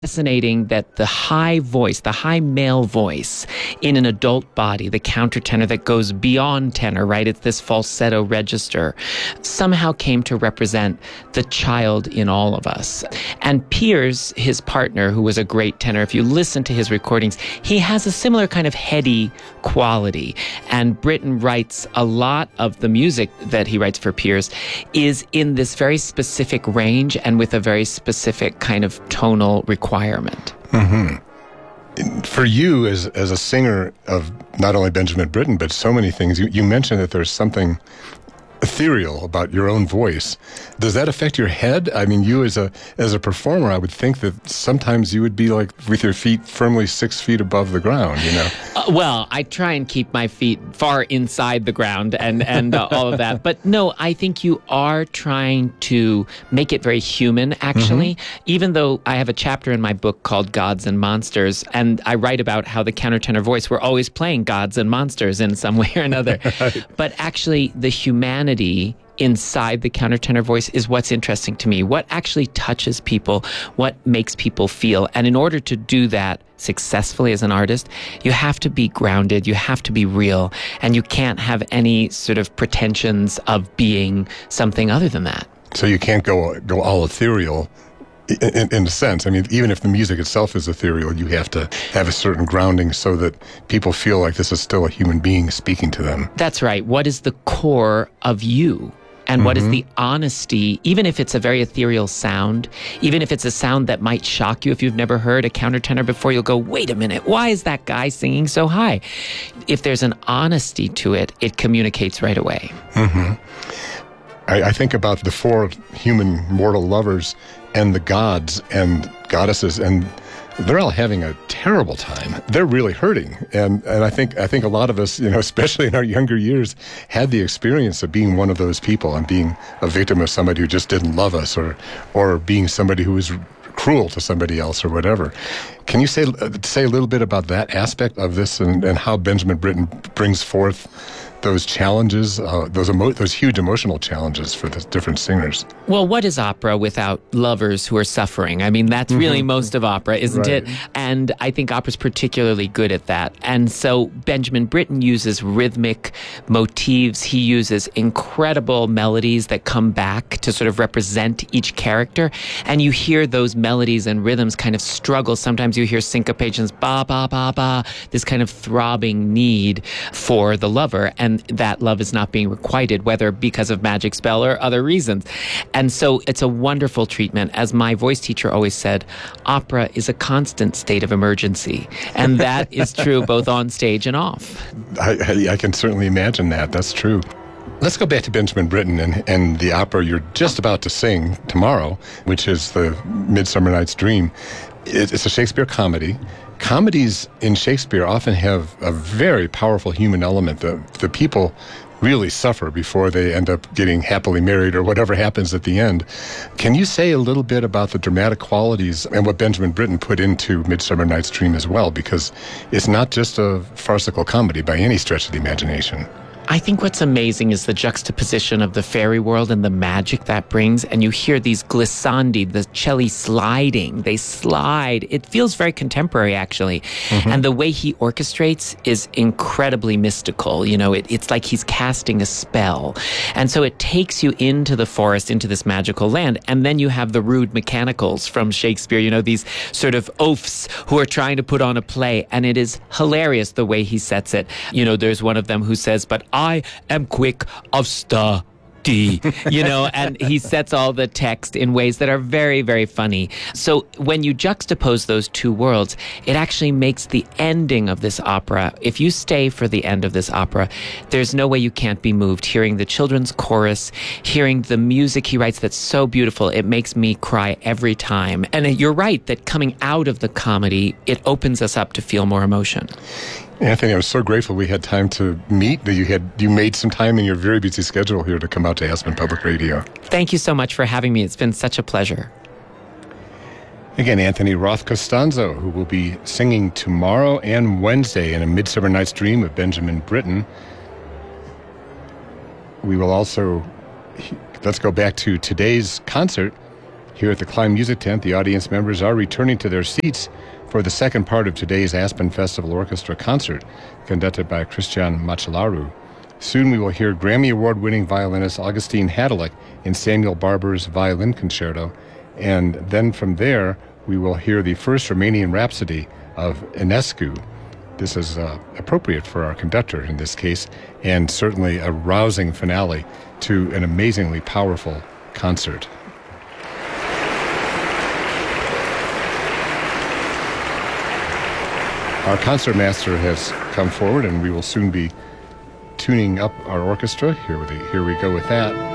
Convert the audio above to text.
Fascinating that the high voice, the high male voice in an adult body, the countertenor that goes beyond tenor, right? It's this falsetto register, somehow came to represent the child in all of us. And Piers, his partner, who was a great tenor, if you listen to his recordings, he has a similar kind of heady quality. And Britten writes a lot of the music that he writes for Piers is in this very specific range and with a very specific kind of tonal requirement. Mm-hmm. For you, as a singer of not only Benjamin Britten, but so many things, you mentioned that there's something ethereal about your own voice. Does that affect your head? I mean, you as a performer, I would think that sometimes you would be like with your feet firmly 6 feet above the ground, you know? Well, I try and keep my feet far inside the ground and all of that. But no, I think you are trying to make it very human, actually. Mm-hmm. Even though I have a chapter in my book called Gods and Monsters, and I write about how the countertenor voice, we're always playing gods and monsters in some way or another. Right. But actually, the humanity inside the countertenor voice is what's interesting to me. What actually touches people, what makes people feel. And in order to do that successfully as an artist, you have to be grounded, you have to be real, and you can't have any sort of pretensions of being something other than that. So you can't go all ethereal in a sense. I mean, even if the music itself is ethereal, you have to have a certain grounding so that people feel like this is still a human being speaking to them. That's right. What is the core of you? And what is the honesty, even if it's a very ethereal sound, even if it's a sound that might shock you if you've never heard a countertenor before, you'll go, wait a minute, why is that guy singing so high? If there's an honesty to it, it communicates right away. Mm-hmm. I think about the four human mortal lovers and the gods and goddesses, and they're all having a terrible time. They're really hurting. And I think a lot of us, especially in our younger years, had the experience of being one of those people and being a victim of somebody who just didn't love us or being somebody who was cruel to somebody else or whatever. Can you say a little bit about that aspect of this and how Benjamin Britten brings forth those challenges, those huge emotional challenges for the different singers? Well, what is opera without lovers who are suffering? I mean, that's really most of opera, isn't it? And I think opera's particularly good at that. And so Benjamin Britten uses rhythmic motifs. He uses incredible melodies that come back to sort of represent each character. And you hear those melodies and rhythms kind of struggle. Sometimes you hear syncopations, ba, ba, ba, ba, this kind of throbbing need for the lover. And that love is not being requited, whether because of magic spell or other reasons. And so it's a wonderful treatment. As my voice teacher always said, opera is a constant state of emergency. And that is true both on stage and off. I can certainly imagine that. That's true. Let's go back to Benjamin Britten and the opera you're just about to sing tomorrow, which is the Midsummer Night's Dream. It's a Shakespeare comedy. Comedies in Shakespeare often have a very powerful human element. The people really suffer before they end up getting happily married or whatever happens at the end. Can you say a little bit about the dramatic qualities and what Benjamin Britten put into Midsummer Night's Dream as well? Because it's not just a farcical comedy by any stretch of the imagination. I think what's amazing is the juxtaposition of the fairy world and the magic that brings. And you hear these glissandi, the celli sliding. They slide. It feels very contemporary, actually. Mm-hmm. And the way he orchestrates is incredibly mystical. It's like he's casting a spell. And so it takes you into the forest, into this magical land. And then you have the rude mechanicals from Shakespeare, these sort of oafs who are trying to put on a play. And it is hilarious the way he sets it. There's one of them who says, but I am quick of study, and he sets all the text in ways that are very, very funny. So when you juxtapose those two worlds, it actually makes the ending of this opera, if you stay for the end of this opera, there's no way you can't be moved. Hearing the children's chorus, hearing the music he writes that's so beautiful, it makes me cry every time. And you're right that coming out of the comedy, it opens us up to feel more emotion. Anthony, I'm so grateful we had time to meet, that you made some time in your very busy schedule here to come out to Aspen Public Radio. Thank you so much for having me. It's been such a pleasure. Again, Anthony Roth Costanzo, who will be singing tomorrow and Wednesday in A Midsummer Night's Dream of Benjamin Britten. We will also, let's go back to today's concert. Here at the Klein Music Tent, the audience members are returning to their seats for the second part of today's Aspen Festival Orchestra concert, conducted by Christian Machelaru. Soon we will hear Grammy Award-winning violinist Augustine Hadelick in Samuel Barber's Violin Concerto, and then from there we will hear the first Romanian Rhapsody of Enescu. This is appropriate for our conductor in this case, and certainly a rousing finale to an amazingly powerful concert. Our concertmaster has come forward, and we will soon be tuning up our orchestra. Here we go with that.